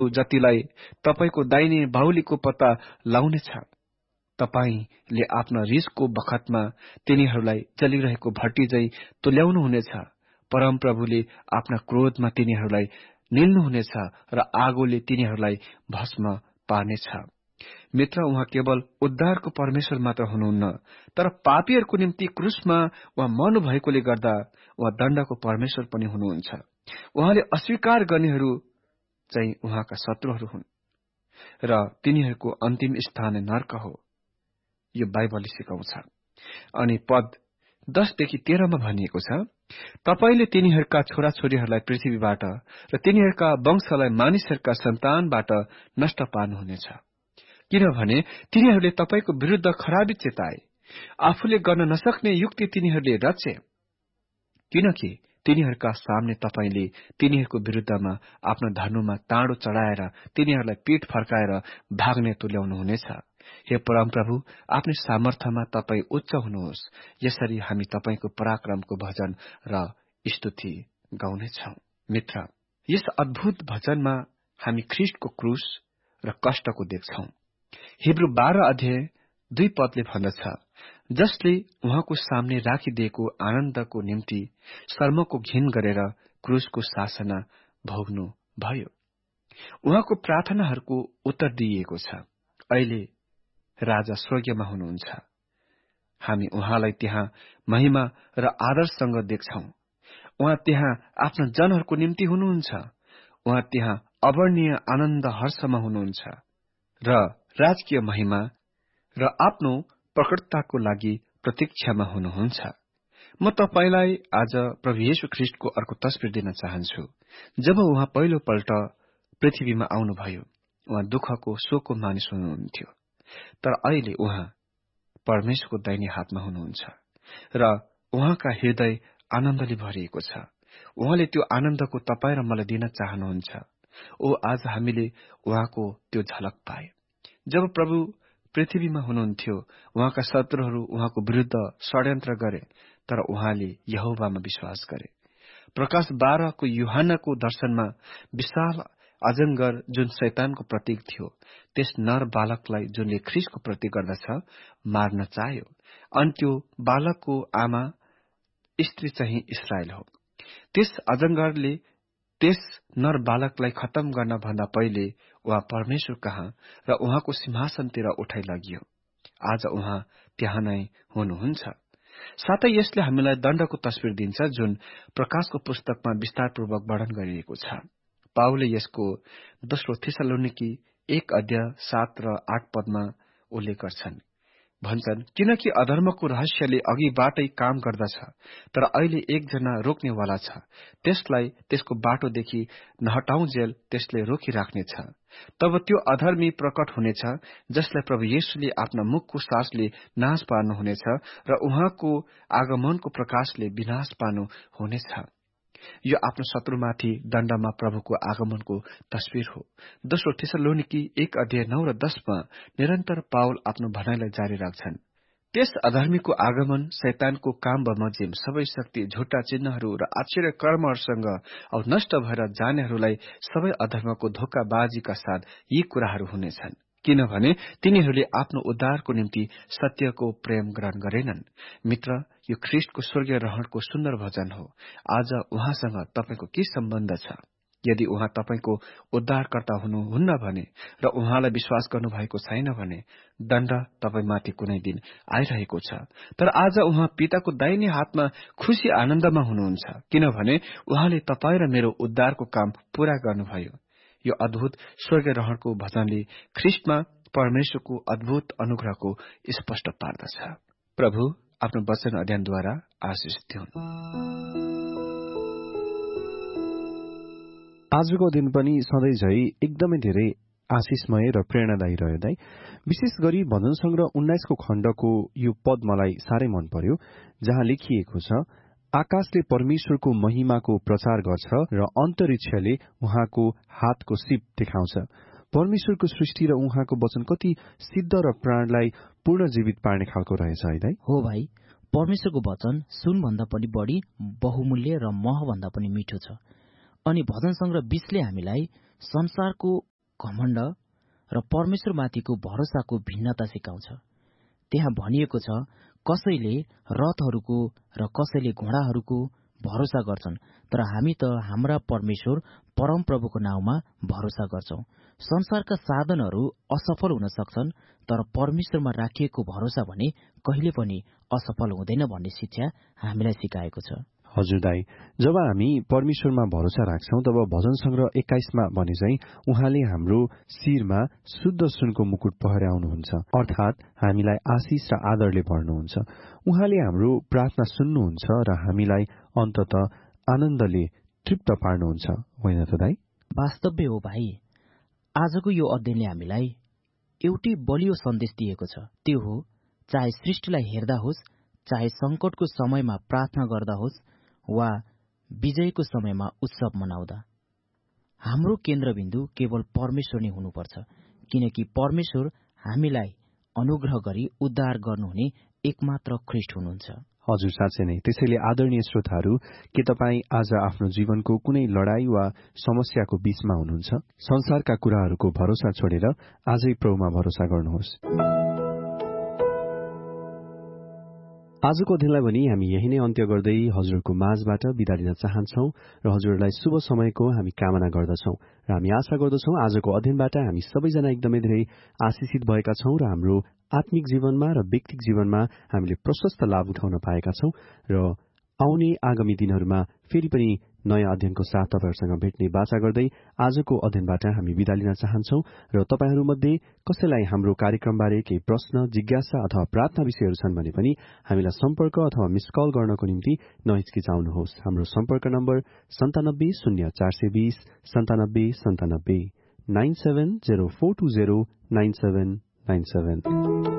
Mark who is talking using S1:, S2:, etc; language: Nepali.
S1: जतिलाई तपाईको दाहिने बाहुलीको पत्ता लाउनेछ। तपाईले आफ्ना रिसको बखतमा तिनीहरूलाई जलिरहेको भट्टी झैं तुल्याउनुहुनेछ। परमप्रभुले आफ्ना क्रोधमा तिनीहरूलाई निल्नुहुनेछ र आगोले तिनीहरूलाई भस्म पार्नेछ। मित्र, उहाँ केवल उद्धारको परमेश्वर मात्र हुनुहुन्न, तर पापीहरूको निम्ति क्रुसमा उहाँ मर्नु भएकोले गर्दा उहाँ दण्डको परमेश्वर पनि हुनुहुन्छ। उहाँले अस्वीकार गर्नेहरू चाहिँ उहाँका शत्रुहरू हुन् र तिनीहरूको अन्तिम स्थान नर्क हो, यो बाइबलले सिकाउँछ। अनि पद 10देखि 13मा भनिएको छ, तपाईले तिनीहरूका छोराछोरीहरूलाई पृथ्वीबाट र तिनीहरूका वंशलाई मानिसहरूका सन्तानबाट नष्ट पार्नुहुनेछ, किनभने तिनीहरूले तपाईको विरुद्ध खराबी चेताए। आफूले गर्न नसक्ने युक्ति तिनीहरूले रचे, किनकि तिनीहरूका सामने तपाईले तिनीहरूको विरुद्धमा आफ्नो धनुमा ताँडो चढाएर तिनीहरूलाई पीठ फर्काएर भाग्ने तुल्याउनुहुनेछ। हे परमप्रभु, आफ्नै सामर्थ्यमा तपाई उच्च हुनुहोस्। यसरी हामी तपाईको पराक्रमको भजन र स्तुति गाउनेछौं। मित्र, यस अद्भुत भजनमा हामी ख्रीष्टको क्रूस र कष्टको देख्छौं। हिब्रू 12 अध्याय 2 पदले भन्दछ, जसले उहाँको सामने राखिदिएको आनन्दको निम्ति शर्मको घिन गरेर क्रूसको शासना भोग्नु भयो। उहाँको प्रार्थनाहरूको उत्तर दिइएको छ। अहिले राजा स्वर्गमा हुनुहुन्छ। हामी उहाँलाई त्यहाँ महिमा र आदरसँग देख्छौं। उहाँ त्यहाँ आफ्ना जनहरूको निम्ति हुनुहुन्छ। उहाँ त्यहाँ अवर्णीय आनन्द हर्षमा हुनुहुन्छ र राजकीय महिमा र आफ्नो प्रकटताको लागि प्रतीक्षामा हुनुहुन्छ। म तपाईलाई आज प्रभु येशू ख्रीष्टको अर्को तस्बिर दिन चाहन्छु। जब उहाँ पहिलोपल्ट पृथ्वीमा आउनुभयो, उहाँ दुःखको शोकको मानिस हुनुहुन्थ्यो, तर अहिले उहाँ परमेश्वरको दाहिने हातमा हुनुहुन्छ र उहाँका हृदय आनन्दले भरिएको छ। उहाँले त्यो आनन्दको तपाईँ र मलाई दिन चाहनुहुन्छ। आज हामीले उहाँको त्यो झलक पाए। जब प्रभु पृथ्वीमा हुनुहुन्थ्यो, उहाँका शत्रुहरू उहाँको विरुद्ध षड्यन्त्र गरे, तर उहाँले यहोवामा विश्वास गरे। प्रकाश 12 को यूहन्नाको दर्शनमा विशाल अजंगर जुन शैतानको प्रतीक थियो, त्यस नर बालकलाई जुनले ख्रीष्टको प्रतीक गर्दछ मार्न चाह्यो। अनि त्यो बालकको आमा स्त्री चाहिँ इस्राएल हो। त्यस अजंगरले त्यस नर बालकलाई खत्तम गर्न भन्दा पहिले उहाँ परमेश्वर कहाँ र उहाँको सिंहासनतिर उठाइ लगियो। आज उहाँ त्यहाँ नै हुनुहुन्छ। साथै यसले हामीलाई दण्डको तस्बिर दिन्छ, जुन प्रकाशको पुस्तकमा विस्तारपूर्वक वर्णन गरिएको छ। पाउलले यसको दोस्रो थेसलोनिकी 1 अध्याय 7 र 8 पदमा उल्लेख गर्छन्। भन्छन्, किनकि अधर्मको रहस्यले अघिबाटै काम गर्दछ, तर अहिले एकजना रोक्नेवाला छ। त्यसलाई त्यसको बाटोदेखि नहटाउजेल त्यसले रोकिराख्नेछ। तब त्यो अधर्मी प्रकट हुनेछ, जसलाई प्रभु येशूले आफ्ना मुखको सासले नाश पार्नुहुनेछ र उहाँको आगमनको प्रकाशले विनाश पार्नु हुनेछ। यो आफ्नो शत्रुमाथि दण्डमा प्रभुको आगमनको तस्बिर हो। दोस्रो थेसलोनिकी 1 अध्याय 9 र 10मा निरन्तर पाउल आफ्नो भनाइलाई जारी राख्छन्। त्यस अधर्मीको आगमन शैतानको काम बमोजिम सबै शक्ति, झुटा चिन्हहरू र आश्चर्य कर्महरूसँग औ नष्ट भएर जानेहरूलाई सबै अधर्मको धोकाबाजीका साथ यी कुराहरू हुनेछन्, किनभने तिनीहरूले आफ्नो उद्धारको निम्ति सत्यको प्रेम ग्रहण गरेनन्। मित्र, यो ख्रीष्टको स्वर्गीय रहणको सुन्दर भजन हो। आज उहाँसँग तपाईको के सम्बन्ध छ? यदि उहाँ तपाईको उद्धारकर्ता हुनुहुन्न भने र उहाँलाई विश्वास गर्नुभएको छैन भने दण्ड तपाईमाथि कुनै दिन आइरहेको छ। तर आज उहाँ पिताको दाहिने हातमा खुशी आनन्दमा हुनुहुन्छ, किनभने उहाँले तपाईँ र मेरो उद्धारको काम पूरा गर्नुभयो। यो अद्भुत स्वर्गीय रहणको भजनले ख्रीष्टमा परमेश्वरको अद्भुत अनुग्रहको स्पष्ट पार्दछ। प्रभु आफ्नो वचन अध्ययनद्वारा आशीष दिउन्।
S2: आजको दिन पनि सधैँ झै एकदमै धेरै आशिषमय र प्रेरणादायी रह्यो दाइ। विशेष गरी भजन संग्रह 19 को खण्डको यो पद मलाई साह्रै मन पर्यो, जहाँ लेखिएको छ, आकाशले परमेश्वरको महिमाको प्रचार गर्छ र अन्तरिक्षले उहाँको हातको सिप देखाउँछ। परमेश्वरको सृष्टि र उहाँको वचन कति सिद्ध र प्राणलाई पूर्ण जीवित पार्ने खालको रहेछ है दाइ।
S3: हो भाइ, परमेश्वरको वचन सुनभन्दा पनि बढी बहुमूल्य र महभन्दा पनि मिठो छ। अनि भजन संग्रह 20ले हामीलाई संसारको घमण्ड र परमेश्वरमाथिको भरोसाको भिन्नता सिकाउँछ। त्यहाँ भनिएको छ, कसैले रथहरूको र कसैले घोडाहरूको भरोसा गर्छन्, तर हामी त हाम्रा परमेश्वर परमप्रभुको नाउँमा भरोसा गर्छौं। संसारका साधनहरू असफल हुन सक्छन्, तर परमेश्वरमा राखिएको भरोसा भने कहिले पनि असफल हुँदैन भन्ने शिक्षा हामीलाई सिकाएको छ।
S2: हजुर दाई, जब हामी परमेश्वरमा भरोसा राख्छौं तब भजन संग्रह 21मा भने चाहिँ उहाँले हाम्रो शिरमा शुद्ध सुनको मुकुट पहर्याउनुहुन्छ, अर्थात हामीलाई आशिष र आदरले भर्नुहुन्छ। उहाँले हाम्रो प्रार्थना सुन्नुहुन्छ र हामीलाई अन्तत आनन्दले तृप्त पार्नुहुन्छ, होइन त दाई?
S3: वास्तव्य हो भाइ। आजको यो अध्ययनले हामीलाई एउटै बलियो सन्देश दिएको छ। त्यो हो, चाहे सृष्टिलाई हेर्दा होस्, चाहे संकटको समयमा प्रार्थना गर्दा होस् वा विजयको समयमा उत्सव मनाउँदा, हाम्रो केन्द्रबिन्दु केवल परमेश्वर नै हुनुपर्छ, किनकि परमेश्वर हामीलाई अनुग्रह गरी उद्धार गर्नुहुने एकमात्र ख्रीष्ट हुनुहुन्छ।
S2: हजुर, साँच्चै नै। त्यसैले आदरणीय श्रोताहरू, के तपाईँ आज आफ्नो जीवनको कुनै लडाई वा समस्याको बीचमा हुनुहुन्छ? संसारका कुराहरूको भरोसा छोडेर आजै प्रभुमा भरोसा गर्नुहोस्। आजको अध्ययनलाई पनि हामी यही नै अन्त्य गर्दै हजुरको माझबाट बिदा लिन चाहन्छौ र हजुरलाई शुभ समयको हामी कामना गर्दछौ र हामी आशा गर्दछौ आजको अध्ययनबाट हामी सबैजना एकदमै धेरै आशिषित भएका छौं र हाम्रो आत्मिक जीवनमा र व्यक्तिगत जीवनमा हामीले प्रशस्त लाभ उठाउन पाएका छौं र आउने आगामी दिनहरूमा फेरि पनि नयाँ अध्ययनको साथ तपाईहरुसँग भेट्ने बाचा गर्दै आजको अध्ययनबाट हामी बिदा लिन चाहन्छौ र तपाईहरुमध्ये कसैलाई हाम्रो कार्यक्रमबारे केही प्रश्न, जिज्ञासा अथवा प्रार्थना विषयहरू छन् भने पनि हामीलाई सम्पर्क अथवा मिस कल गर्नको निम्ति नहिचकिचाउनुहोस्। हाम्रो सम्पर्क नम्बर 970420 9797 970420 9797।